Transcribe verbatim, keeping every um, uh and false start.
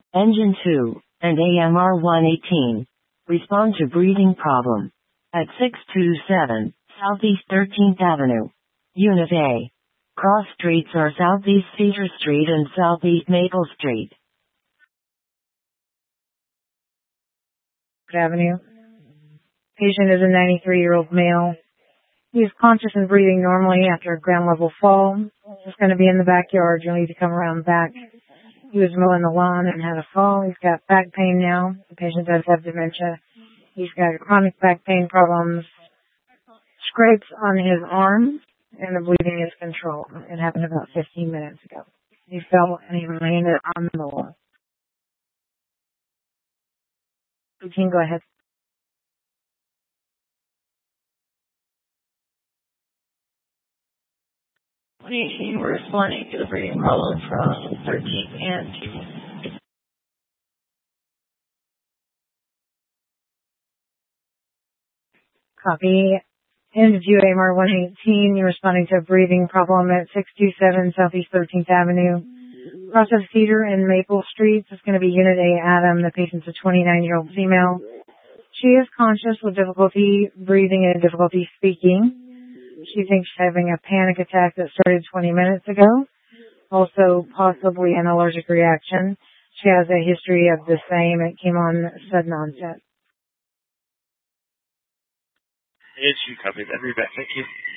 Engine two, and A M R one eighteen. Respond to breathing problem. At six two seven, Southeast thirteenth Avenue. Unit A. Cross streets are Southeast Cedar Street and Southeast Maple Street. Avenue. Patient is a ninety-three-year-old male. He is conscious and breathing normally after a ground level fall. He's going to be in the backyard. You'll need to come around back. He was mowing the lawn and had a fall. He's got back pain now. The patient does have dementia. He's got chronic back pain problems, scrapes on his arm, and the bleeding is controlled. It happened about fifteen minutes ago. He fell and he landed on the wall. You can go ahead. one eighteen, we're responding to the breathing problem from thirteenth and Copy. End of view A M R one eighteen. You're responding to a breathing problem at six two seven Southeast thirteenth Avenue. Cross of Cedar and Maple Streets. It's going to be Unit A, Adam. The patient's a twenty-nine-year-old female. She is conscious with difficulty breathing and difficulty speaking. She thinks she's having a panic attack that started twenty minutes ago. Also, possibly an allergic reaction. She has a history of the same. It came on sudden onset. Yes, you copied that. Read back. Thank you.